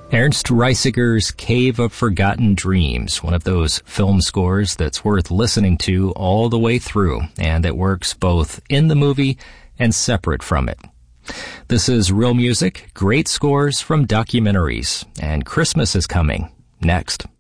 Ernst Reisiger's Cave of Forgotten Dreams, one of those film scores that's worth listening to all the way through, and that works both in the movie and separate from it. This is Real Music, great scores from documentaries, and Christmas is coming next.